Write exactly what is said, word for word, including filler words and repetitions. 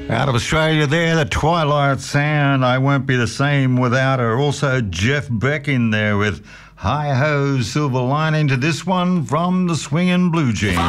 Out of Australia there, the Twilight Sound, I Won't Be the Same Without Her. Also Jeff Beck in there with Hi Ho Silver Lining to this one from the Swingin' Blue Jeans.